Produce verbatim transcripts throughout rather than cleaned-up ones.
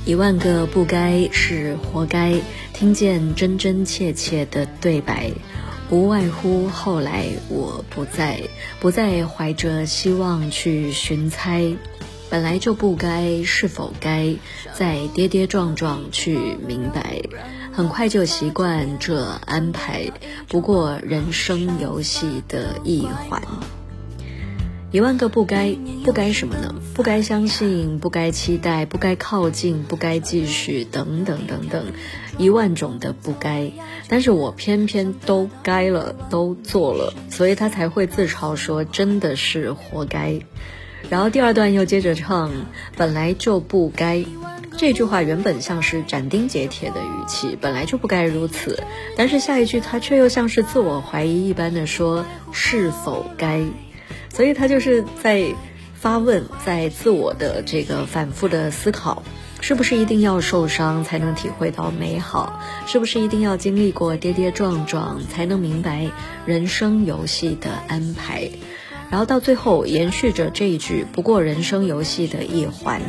一万个不该是活该，听见真真切切的对白，无外乎后来我不再不再怀着希望去寻猜，本来就不该是否该再跌跌撞撞去明白，很快就习惯这安排，不过人生游戏的一环。一万个不该，不该什么呢？不该相信，不该期待，不该靠近，不该继续，等等等等，一万种的不该。但是我偏偏都该了，都做了，所以他才会自嘲说真的是活该。然后第二段又接着唱，本来就不该。这句话原本像是斩钉截铁的语气，本来就不该如此，但是下一句他却又像是自我怀疑一般的说是否该。所以他就是在发问，在自我的这个反复的思考，是不是一定要受伤才能体会到美好？是不是一定要经历过跌跌撞撞才能明白人生游戏的安排？然后到最后延续着这一句，不过人生游戏的一环。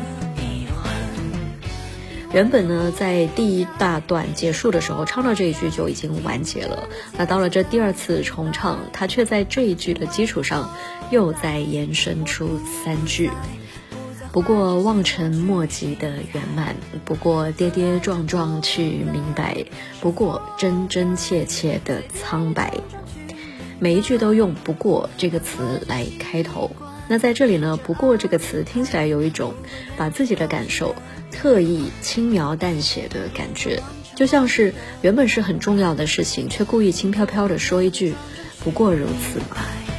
原本呢，在第一大段结束的时候唱到这一句就已经完结了，那到了这第二次重唱，他却在这一句的基础上又再延伸出三句，不过望尘莫及的圆满，不过跌跌撞撞去明白，不过真真切切的苍白。每一句都用不过这个词来开头，那在这里呢，不过这个词听起来有一种把自己的感受特意轻描淡写的感觉，就像是原本是很重要的事情，却故意轻飘飘地说一句不过如此嘛。